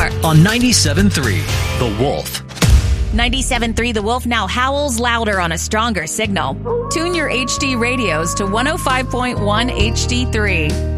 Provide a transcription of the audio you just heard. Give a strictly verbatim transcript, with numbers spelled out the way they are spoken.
Start on ninety-seven point three The Wolf. ninety-seven point three The Wolf now howls louder on a stronger signal. Tune your H D radios to one oh five point one H D three.